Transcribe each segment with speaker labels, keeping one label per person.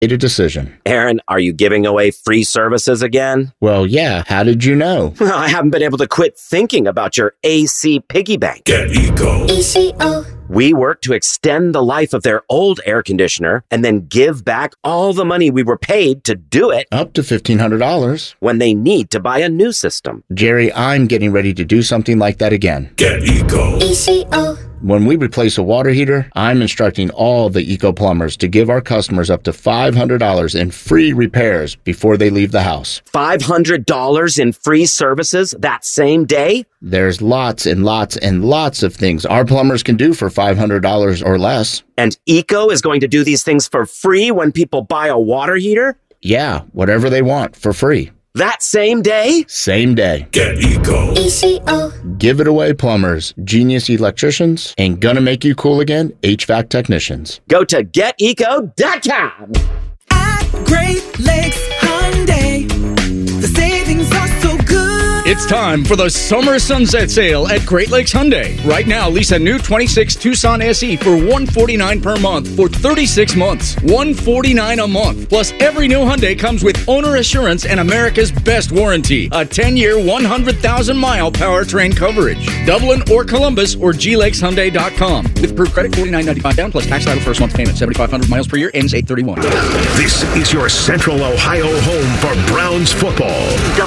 Speaker 1: Made a decision.
Speaker 2: Aaron, are you giving away free services again?
Speaker 1: Well, yeah. How did you know?
Speaker 2: Well, I haven't been able to quit thinking about your AC piggy bank.
Speaker 3: Get Eco.
Speaker 4: ECO.
Speaker 2: We work to extend the life of their old air conditioner and then give back all the money we were paid to do it
Speaker 1: Up to $1,500.
Speaker 2: when they need to buy a new system.
Speaker 1: Jerry, I'm getting ready to do something like that again.
Speaker 3: Get Eco.
Speaker 4: ECO.
Speaker 1: When we replace a water heater, I'm instructing all the Eco plumbers to give our customers up to $500 in free repairs before they leave the house.
Speaker 2: $500 in free services that same day?
Speaker 1: There's lots and lots and lots of things our plumbers can do for $500 or less.
Speaker 2: And Eco is going to do these things for free when people buy a water heater?
Speaker 1: Yeah, whatever they want for free.
Speaker 2: That same day?
Speaker 1: Same day.
Speaker 3: Get Eco.
Speaker 4: ECO.
Speaker 1: Give it away, plumbers, genius electricians, and gonna make you cool again, HVAC technicians.
Speaker 2: Go to geteco.com.
Speaker 5: At Great Lakes Hyundai, the savings are so good.
Speaker 6: It's time for the Summer Sunset Sale at Great Lakes Hyundai. Right now, lease a new 26 Tucson SE for $149 per month for 36 months. $149 a month. Plus, every new Hyundai comes with owner assurance and America's best warranty. A 10-year, 100,000-mile powertrain coverage. Dublin or Columbus or glakeshyundai.com. With approved credit, $49.95 down plus tax title first month payment. 7,500 miles per year, ends 8/31.
Speaker 3: This is your Central Ohio home for Browns football.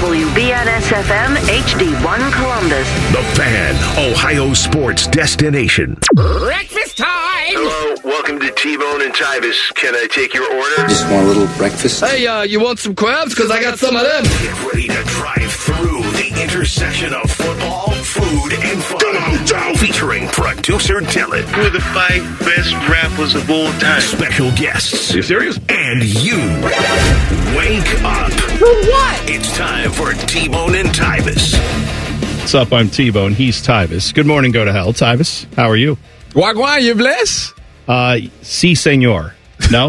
Speaker 7: WBNS-FM HD1 Columbus.
Speaker 3: The Fan, Ohio sports destination.
Speaker 5: Breakfast time!
Speaker 8: Hello, welcome to T-Bone and Tybus. Can I take your order?
Speaker 9: Just want a little breakfast.
Speaker 10: Hey, you want some crabs? Because I got some of them.
Speaker 3: Get ready to drive through the intersection of football, food, and fun. Come on, Joe! Featuring producer Dylan.
Speaker 8: Who are the 5 best rappers of all time?
Speaker 3: Special guests.
Speaker 10: Are you serious?
Speaker 3: And you. Wake up.
Speaker 5: For what?
Speaker 3: It's time for T-Bone and Tybus.
Speaker 6: What's up? I'm T-Bone. He's Tybus. Good morning, go to hell. Tybus, how are you?
Speaker 10: Wagwan, you bless?
Speaker 6: Si, senor. No?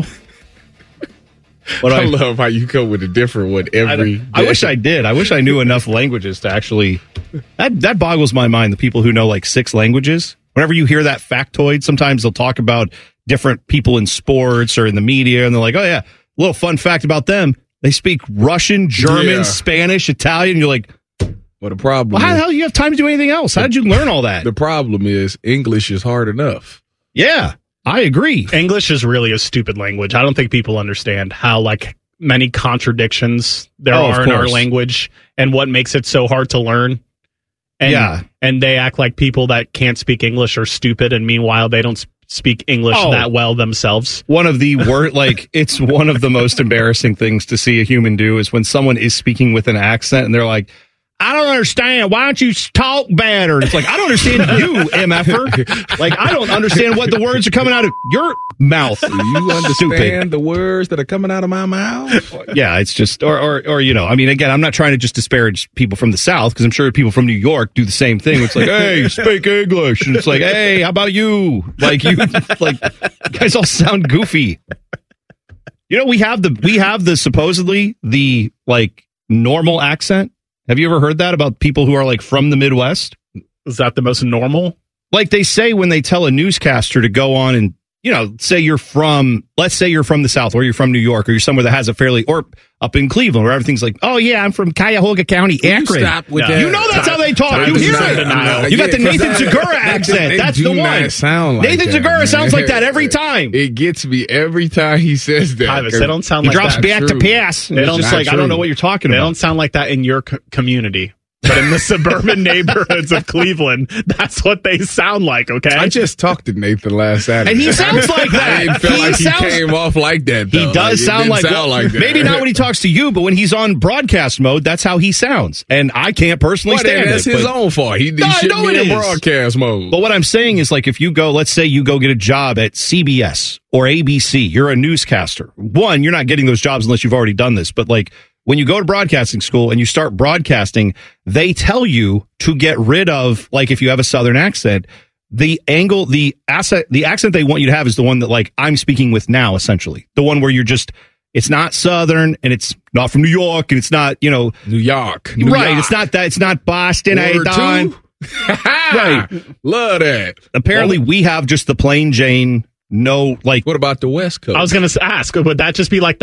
Speaker 10: I love how you come with a different one every day.
Speaker 6: I wish I did. I wish I knew enough languages to actually... That boggles my mind, the people who know like 6 languages. Whenever you hear that factoid, sometimes they'll talk about different people in sports or in the media, and they're like, oh yeah, a little fun fact about them. They speak Russian, German, Spanish, Italian. You're like...
Speaker 10: Well, the problem
Speaker 6: Well, how
Speaker 10: is,
Speaker 6: the hell do you have time to do anything else? How did you learn all that?
Speaker 10: the problem is English is hard enough.
Speaker 6: Yeah, I agree.
Speaker 11: English is really a stupid language. I don't think people understand how many contradictions there are in our language and what makes it so hard to learn. And, and they act like people that can't speak English are stupid, and meanwhile they don't speak English that well themselves.
Speaker 6: One of the it's one of the most embarrassing things to see a human do is when someone is speaking with an accent and they're like, I don't understand. Why don't you talk better? It's like, I don't understand you, MFer. Like, I don't understand what the words are coming out of your mouth.
Speaker 10: Do you understand the words that are coming out of my mouth?
Speaker 6: Yeah, it's just, or you know, I mean, again, I'm not trying to just disparage people from the South, because I'm sure people from New York do the same thing. It's like, hey, speak English. And it's like, hey, how about you? Like, you guys all sound goofy. You know, we have the supposedly the normal accent. Have you ever heard that about people who are from the Midwest?
Speaker 11: Is that the most normal?
Speaker 6: Like they say when they tell a newscaster to go on and, let's say you're from the South, or you're from New York, or you're somewhere that has a or up in Cleveland where everything's like, oh yeah, I'm from Cuyahoga County, Akron.
Speaker 10: Stop with that.
Speaker 6: You know that's how they talk. You hear it. You got the Nathan Segura accent. That's the one.
Speaker 10: Sound like
Speaker 6: Nathan Segura sounds like that every time.
Speaker 10: It gets me every time he says that.
Speaker 11: Tybus, they don't sound
Speaker 6: he
Speaker 11: like
Speaker 6: drops
Speaker 11: that.
Speaker 6: back to pass. They don't I don't know what you're talking about.
Speaker 11: They don't sound like that in your community. But in the suburban neighborhoods of Cleveland, that's what they sound like, okay?
Speaker 10: I just talked to Nathan last Saturday.
Speaker 6: And he sounds like that.
Speaker 10: I didn't feel like he came off like that, though.
Speaker 6: He does sound like that. Maybe not when he talks to you, but when he's on broadcast mode, that's how he sounds. And I can't personally stand it.
Speaker 10: That's his own fault. He shouldn't be in broadcast mode.
Speaker 6: But what I'm saying is, if you go, let's say you go get a job at CBS or ABC, you're a newscaster. One, you're not getting those jobs unless you've already done this. But when you go to broadcasting school and you start broadcasting, they tell you to get rid of, if you have a Southern accent, the accent they want you to have is the one that, I'm speaking with now, essentially. The one where it's not Southern, and it's not from New York, and it's not, New
Speaker 10: York.
Speaker 6: Right. It's not that. It's not Boston. Right.
Speaker 10: Love that.
Speaker 6: Apparently, we have just the plain Jane, what
Speaker 10: about the West Coast?
Speaker 11: I was going to ask, would that just be like